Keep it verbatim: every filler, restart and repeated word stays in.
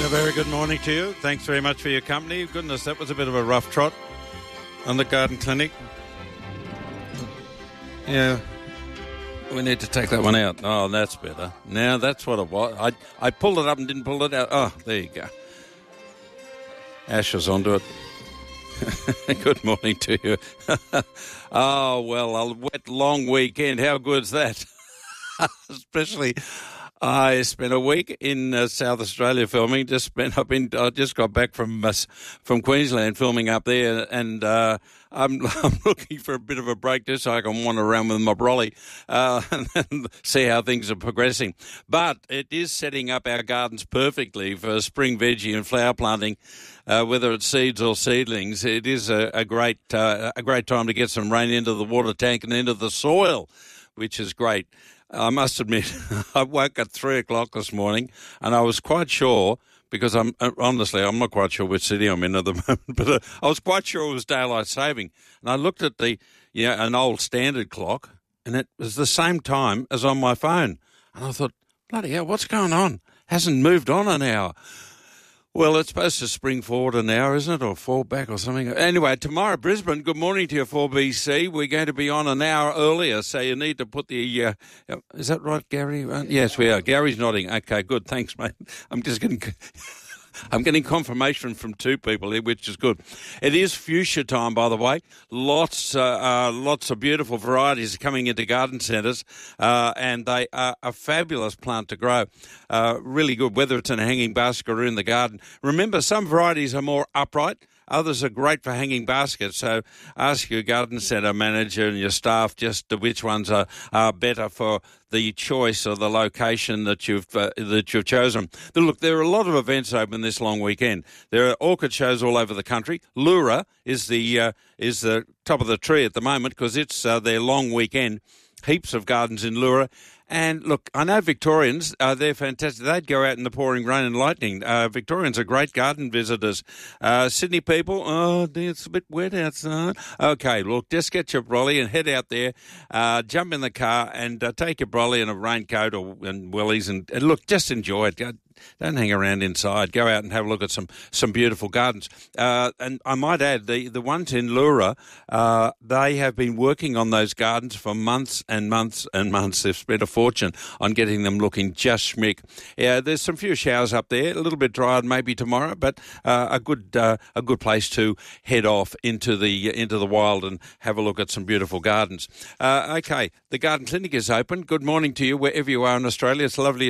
a very good morning to you. Thanks very much for your company. Goodness, that was a bit of a rough trot on the garden clinic. Yeah, we need to take that one out. Oh, that's better. Now that's what it was. I I pulled it up and didn't pull it out. Oh, there you go. Ashes onto it. Good morning to you. Oh, well, a wet, long weekend. How good's that? Especially, I spent a week in uh, South Australia filming. Just spent. I've been. I just got back from uh, from Queensland filming up there, and uh, I'm I'm looking for a bit of a break just so I can wander around with my brolly uh, and see how things are progressing. But it is setting up our gardens perfectly for spring veggie and flower planting. Uh, whether it's seeds or seedlings, it is a, a great uh, a great time to get some rain into the water tank and into the soil, which is great. I must admit, I woke at three o'clock this morning, and I was quite sure, because I'm honestly I'm not quite sure which city I'm in at the moment, but uh, I was quite sure it was daylight saving, and I looked at the you know, an old standard clock, and it was the same time as on my phone, and I thought, bloody hell, what's going on? Hasn't moved on an hour. Well, it's supposed to spring forward an hour, isn't it, or fall back or something? Anyway, tomorrow, Brisbane, good morning to you, four B C. We're going to be on an hour earlier, so you need to put the... Uh, is that right, Gary? Uh, yes, we are. Gary's nodding. Okay, good. Thanks, mate. I'm just getting... I'm getting confirmation from two people here, which is good. It is fuchsia time, by the way. Lots, uh, uh, lots of beautiful varieties coming into garden centres, uh, and they are a fabulous plant to grow. Uh, really good, whether it's in a hanging basket or in the garden. Remember, some varieties are more upright. Others are great for hanging baskets, so ask your garden centre manager and your staff just which ones are, are better for the choice or the location that you've uh, that you've chosen. But look, there are a lot of events open this long weekend. There are orchid shows all over the country. Lura is the uh, is the top of the tree at the moment because it's uh, their long weekend. Heaps of gardens in Lura. And look, I know Victorians, uh, they're fantastic. They'd go out in the pouring rain and lightning. Uh, Victorians are great garden visitors. Uh, Sydney people, oh, it's a bit wet outside. Okay, look, just get your brolly and head out there, uh, jump in the car and uh, take your brolly and a raincoat or and wellies and, and look, just enjoy it. Don't hang around inside. Go out and have a look at some, some beautiful gardens. Uh, and I might add, the, the ones in Lura, uh, they have been working on those gardens for months and months and months. They've spent a fortune on getting them looking just schmick. Yeah, there's some few showers up there, a little bit drier maybe tomorrow, but uh, a good uh, a good place to head off into the into the wild and have a look at some beautiful gardens. Uh, okay, the garden clinic is open. Good morning to you wherever you are in Australia. It's lovely